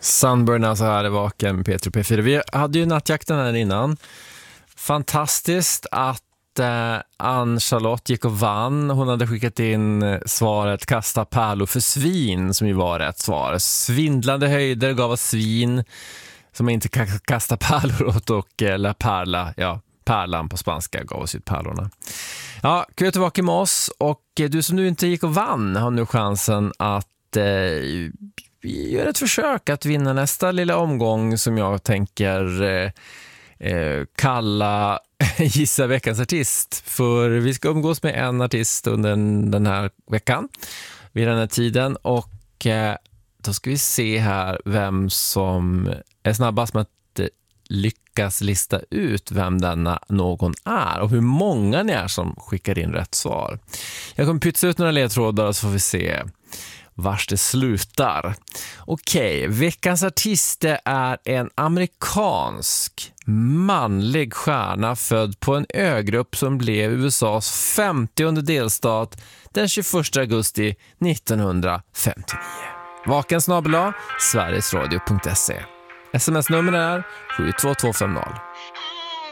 Sunburn alltså här i Vaken med Peter och P4. Vi hade ju nattjakten här innan. Fantastiskt att Ann-Charlotte gick och vann. Hon hade skickat in svaret kasta pärlor för svin, som ju var rätt svar. Svindlande höjder gav oss svin som man inte kan kasta pärlor åt, och la perla, ja, pärlan på spanska gav oss ut pärlorna. Ja, kul att du var med oss, och du som nu inte gick och vann har nu chansen att göra ett försök att vinna nästa lilla omgång som jag tänker kalla Gissa veckans artist. För vi ska umgås med en artist under den här veckan vid den här tiden, och då ska vi se här vem som är snabbast med att lyckas lista ut vem denna någon är och hur många ni är som skickar in rätt svar. Jag kommer pytsa ut några ledtrådar så får vi se vars det slutar. Okej, veckans artist är en amerikansk manlig stjärna född på en ögrupp som blev USAs 50:e delstat den 21 augusti 1959. Vaken@sverigesradio.se. SMS-nummer är 72250.